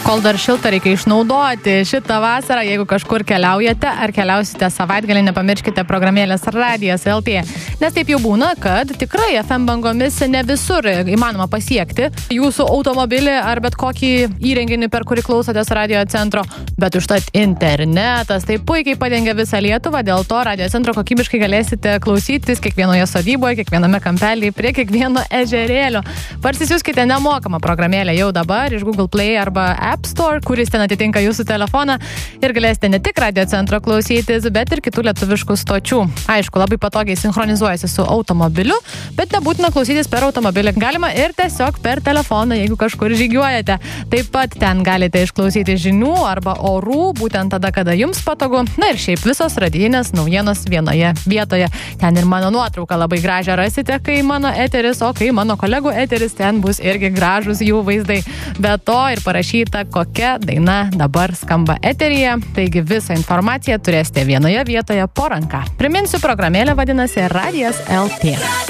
Kol dar šilta, reikia išnaudoti šitą vasarą. Jeigu kažkur keliaujate ar keliausite savaitgalį, nepamirškite programėlės Radijas LT. Nes taip jau būna, kad tikrai FM bangomis ne visur įmanoma pasiekti jūsų automobilį ar bet kokį įrenginį, per kurį klausotės Radio Centro. Bet užtat internetas tai puikiai padengia visą Lietuvą, dėl to Radio Centro kokybiškai galėsite klausytis kiekvienoje sodyboje, kiekviename kampelyje, prie kiekvieno ežerėlio. Parsisiųskite nemokamą programėlę jau dabar iš Google Play arba App Store, kuris ten atitinka jūsų telefoną, ir galėsite ne tik Radio Centro klausytis, bet ir kitų lietuviškų stočių. Aišku, labai patogiai sinchronizuojasi su automobiliu, bet nebūtina klausytis per automobilį. Galima ir tiesiog per telefoną, jeigu kažkur žygiuojate. Taip pat ten galite išklausyti žinių arba orų, būtent tada, kada jums patogu. Na ir šiaip visos radijinės naujienos vienoje vietoje. Ten ir mano nuotrauką labai gražią rasite, kai mano eteris, o kai mano kolegų eteris, ten bus irgi gražus jų vaizdai. Be to ir parašyta, kokia daina dabar skamba eteryje. Taigi visą informaciją turėsite vienoje vietoje po ranka. Priminsiu, programėlė vadinasi Radijas LT.